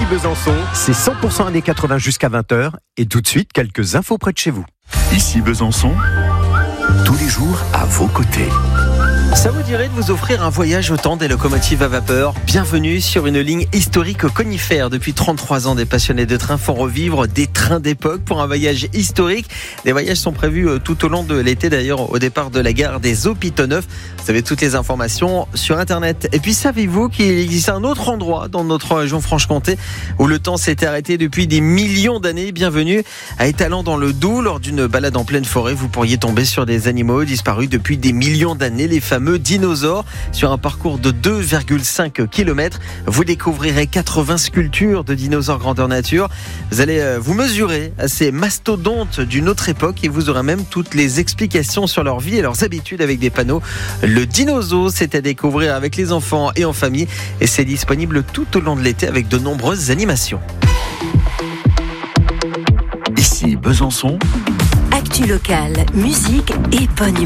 Ici Besançon, c'est 100% années 80 jusqu'à 20h. Et tout de suite, quelques infos près de chez vous. Ici Besançon, tous les jours à vos côtés. Ça vous dirait de vous offrir un voyage au temps des locomotives à vapeur? Bienvenue sur une ligne historique conifère. Depuis 33 ans, des passionnés de train font revivre des trains d'époque pour un voyage historique. Des voyages sont prévus tout au long de l'été, d'ailleurs au départ de la gare des Hôpitaux-Neufs. Vous avez toutes les informations sur Internet. Et puis savez-vous qu'il existe un autre endroit dans notre région Franche-Comté où le temps s'était arrêté depuis des millions d'années? Bienvenue à Étalans dans le Doubs. Lors d'une balade en pleine forêt, vous pourriez tomber sur des animaux disparus depuis des millions d'années, les fameux dinosaures. Sur un parcours de 2,5 km, vous découvrirez 80 sculptures de dinosaures grandeur nature. Vous allez vous mesurer à ces mastodontes d'une autre époque et vous aurez même toutes les explications sur leur vie et leurs habitudes avec des panneaux. Le Dinozo, c'est à découvrir avec les enfants et en famille et c'est disponible tout au long de l'été avec de nombreuses animations. Ici Besançon, Actu locale, musique et bonne